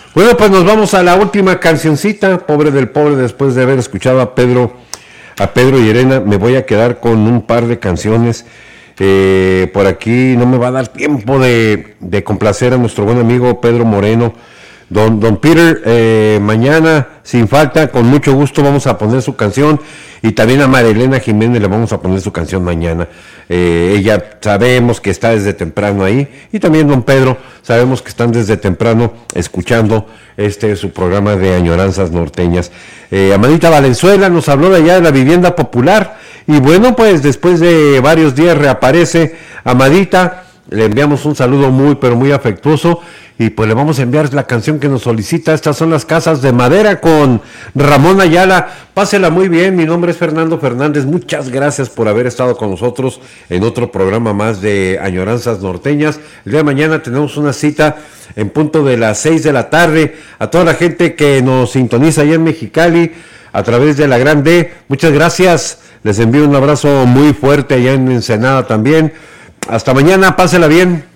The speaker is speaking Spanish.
Bueno, pues nos vamos a la última cancioncita, Pobre del Pobre, después de haber escuchado a Pedro y Irena. Me voy a quedar con un par de canciones. Por aquí no me va a dar tiempo de complacer a nuestro buen amigo Pedro Moreno. Don Peter, mañana, sin falta, con mucho gusto vamos a poner su canción, y también a Marilena Jiménez le vamos a poner su canción mañana. Ella sabemos que está desde temprano ahí, y también don Pedro, sabemos que están desde temprano escuchando su programa de Añoranzas Norteñas. Amadita Valenzuela nos habló de allá de la vivienda popular, y bueno, pues después de varios días reaparece Amadita. Le enviamos un saludo muy, pero muy afectuoso, y pues le vamos a enviar la canción que nos solicita. Estas son Las Casas de Madera con Ramón Ayala. Pásela muy bien, mi nombre es Fernando Fernández. Muchas gracias por haber estado con nosotros en otro programa más de Añoranzas Norteñas. El día de mañana tenemos una cita en punto de las 6 de la tarde. A toda la gente que nos sintoniza allá en Mexicali a través de la Gran D, muchas gracias. Les envío un abrazo muy fuerte allá en Ensenada también. Hasta mañana, pásela bien.